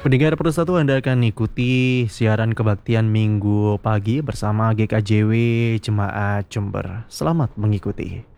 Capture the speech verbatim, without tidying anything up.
Pendengar Persatu, Anda akan ikuti siaran kebaktian Minggu pagi bersama G K J W Jemaat Jember. Selamat mengikuti.